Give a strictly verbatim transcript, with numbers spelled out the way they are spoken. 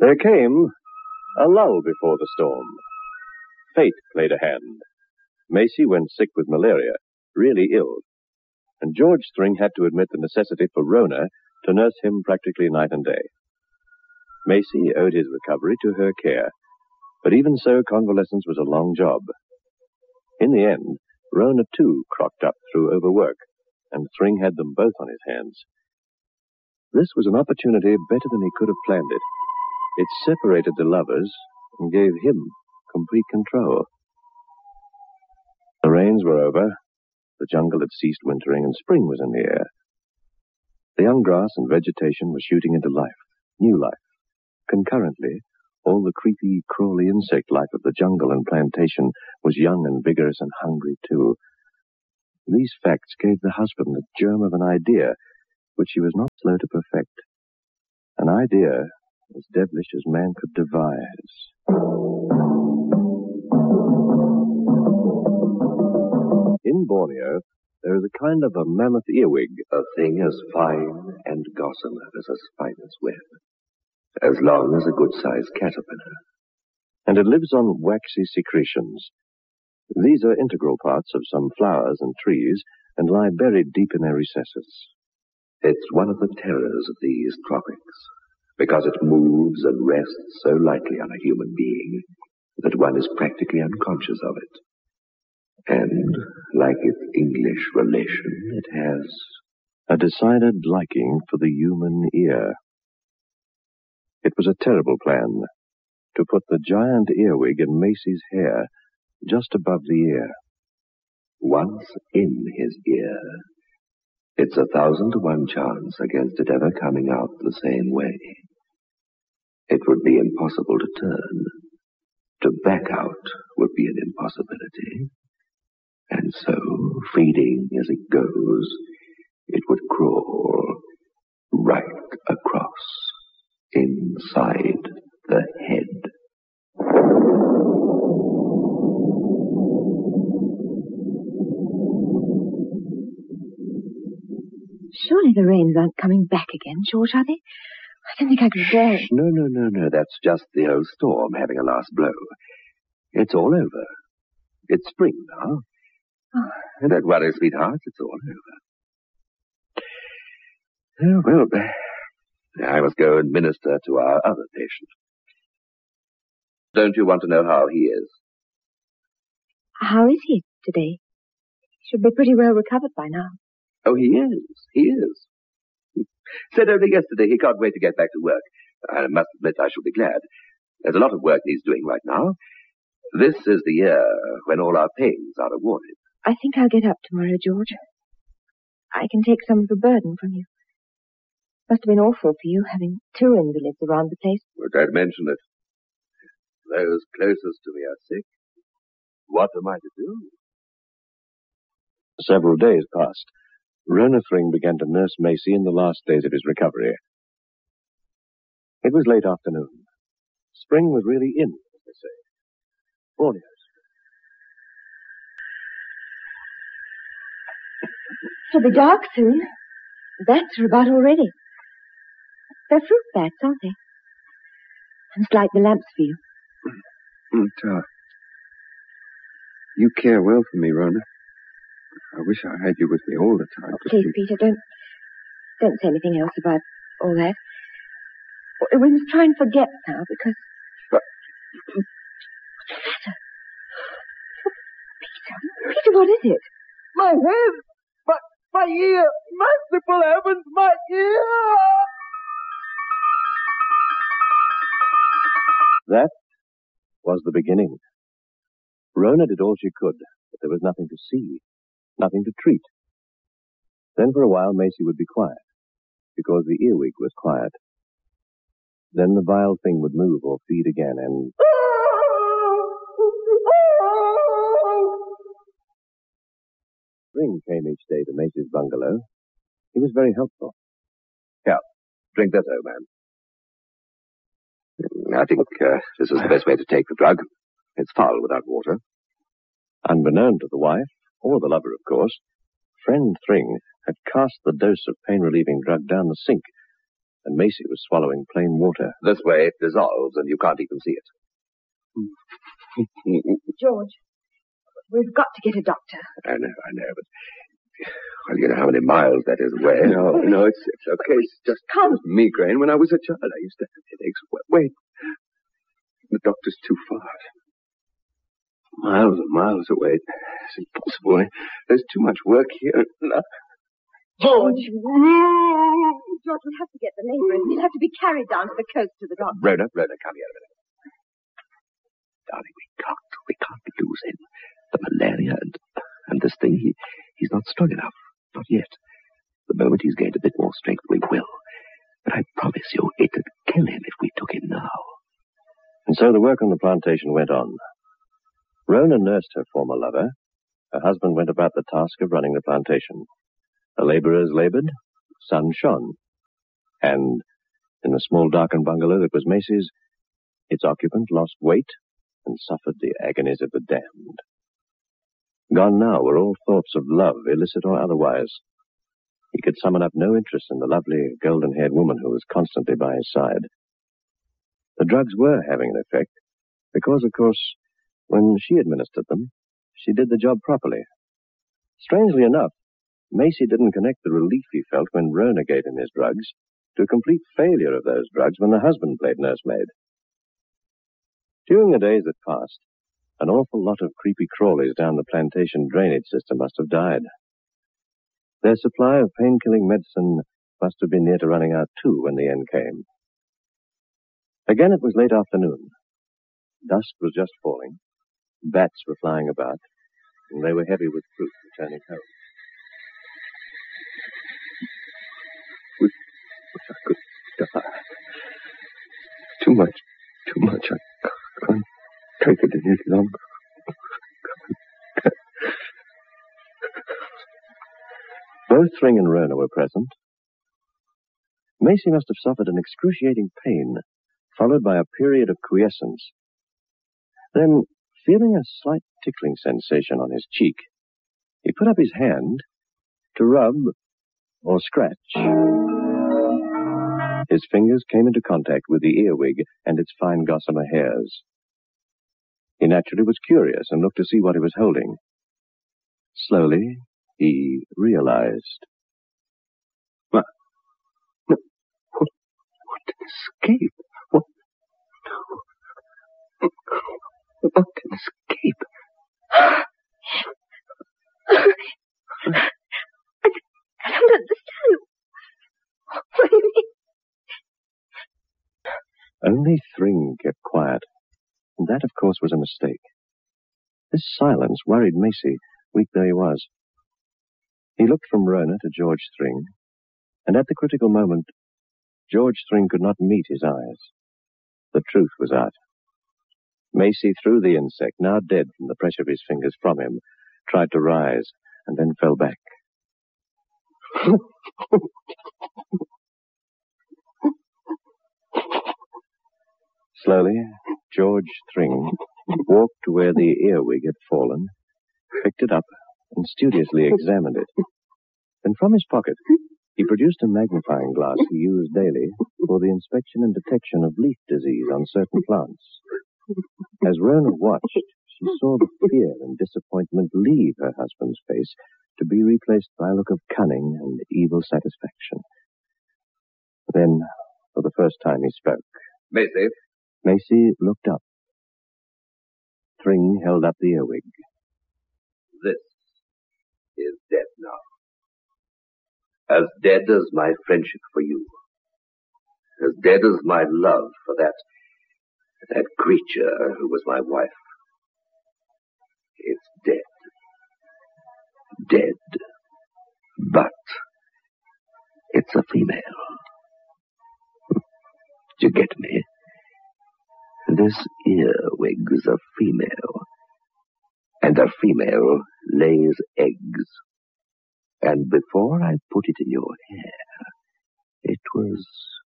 There came a lull before the storm. Fate played a hand. Macy went sick with malaria, really ill, and George Thring had to admit the necessity for Rona to nurse him practically night and day. Macy owed his recovery to her care, but even so, convalescence was a long job. In the end, Rona too crocked up through overwork, and Thring had them both on his hands. This was an opportunity better than he could have planned it. It separated the lovers and gave him complete control. The rains were over, the jungle had ceased wintering, and spring was in the air. The young grass and vegetation were shooting into life, new life. Concurrently, all the creepy, crawly insect life of the jungle and plantation was young and vigorous and hungry too. These facts gave the husband the germ of an idea which he was not slow to perfect. An idea as devilish as man could devise. In Borneo, there is a kind of a mammoth earwig. A thing as fine and gossamer as a spider's web, as long as a good-sized caterpillar. And it lives on waxy secretions. These are integral parts of some flowers and trees and lie buried deep in their recesses. It's one of the terrors of these tropics, because it moves and rests so lightly on a human being that one is practically unconscious of it. And, like its English relation, it has a decided liking for the human ear. It was a terrible plan to put the giant earwig in Macy's hair just above the ear. Once in his ear, it's a thousand to one chance against it ever coming out the same way. It would be impossible to turn. To back out would be an impossibility. And so, feeding as it goes, it would crawl right across, inside the head. Surely the rains aren't coming back again, George, are they? I don't think I could bear it. No, no, no, no. That's just the old storm having a last blow. It's all over. It's spring now. Oh. And don't worry, sweetheart. It's all over. Oh, well, I must go and minister to our other patient. Don't you want to know how he is? How is he today? He should be pretty well recovered by now. Oh, he is. He is. He said only yesterday he can't wait to get back to work. I must admit I shall be glad. There's a lot of work he's doing right now. This is the year when all our pains are rewarded. I think I'll get up tomorrow, George. I can take some of the burden from you. Must have been awful for you, having two invalids around the place. Well, don't mention it. Those closest to me are sick. What am I to do? Several days passed. Rona Thring began to nurse Macy in the last days of his recovery. It was late afternoon. Spring was really in, as they say. Borneo's. It'll be dark soon. The bats are about already. They're fruit bats, aren't they? I must light the lamps for you. But, uh, you care well for me, Rona. I wish I had you with me all the time. Oh, please, Peter, don't, don't say anything else about all that. We must try and forget now, because... But... What's the matter? Peter, Peter, what is it? My head! My, my ear! Merciful heavens, my ear! That was the beginning. Rona did all she could, but there was nothing to see, nothing to treat. Then for a while Macy would be quiet, because the earwig was quiet. Then the vile thing would move or feed again, and... Thring came each day to Macy's bungalow. He was very helpful. Here, drink this, old man. I think uh, this is the best way to take the drug. It's foul without water. Unbeknown to the wife, or the lover, of course, friend Thring had cast the dose of pain-relieving drug down the sink, and Macy was swallowing plain water. This way it dissolves and you can't even see it. George, we've got to get a doctor. I know, I know, but... Well, you know how many miles that is away. No, no, it's, it's okay. It's just Come. it was migraine. When I was a child, I used to have headaches. Wait, wait. The doctor's too far. Miles and miles away. It's impossible. There's too much work here. No. George. George, we'll have to get the labourers. He'll have to be carried down to the coast to the doctor. Rhoda, Rhoda, come here a minute. Darling, we can't, we can't lose him. The malaria and, and this thing, he, he's not strong enough. Not yet. The moment he's gained a bit more strength, we will. But I promise you, it'd kill him if we took him now. And so the work on the plantation went on. Rona nursed her former lover. Her husband went about the task of running the plantation. The laborers labored, sun shone. And in the small darkened bungalow that was Macy's, its occupant lost weight and suffered the agonies of the damned. Gone now were all thoughts of love, illicit or otherwise. He could summon up no interest in the lovely, golden-haired woman who was constantly by his side. The drugs were having an effect, because, of course, when she administered them, she did the job properly. Strangely enough, Macy didn't connect the relief he felt when Rona gave him his drugs to a complete failure of those drugs when the husband played nursemaid. During the days that passed, an awful lot of creepy crawlies down the plantation drainage system must have died. Their supply of pain-killing medicine must have been near to running out, too, when the end came. Again, it was late afternoon. Dusk was just falling. Bats were flying about, and they were heavy with fruit returning home. Wish, wish I could die. Too much, too much. I can't take it any longer. Both Thring and Rona were present. Macy must have suffered an excruciating pain, followed by a period of quiescence. Then, feeling a slight tickling sensation on his cheek, he put up his hand to rub or scratch. His fingers came into contact with the earwig and its fine gossamer hairs. He naturally was curious and looked to see what he was holding. Slowly, he realized. What? No. What? What an escape? What? What an escape? I, I don't understand. What do you mean? Only Thring kept quiet, and that, of course, was a mistake. This silence worried Macy, weak though he was. He looked from Rona to George Thring, and at the critical moment, George Thring could not meet his eyes. The truth was out. Macy threw the insect, now dead from the pressure of his fingers, from him, tried to rise, and then fell back. Slowly, George Thring walked to where the earwig had fallen, picked it up, and studiously examined it. Then from his pocket, he produced a magnifying glass he used daily for the inspection and detection of leaf disease on certain plants. As Rona watched, she saw the fear and disappointment leave her husband's face to be replaced by a look of cunning and evil satisfaction. Then, for the first time, he spoke. Macy. Macy looked up. Thring held up the earwig. This is dead now. As dead as my friendship for you. As dead as my love for that, that creature who was my wife. It's dead. Dead. But it's a female. Do you get me? This earwig's a female. And a female lays eggs. And before I put it in your hair, it was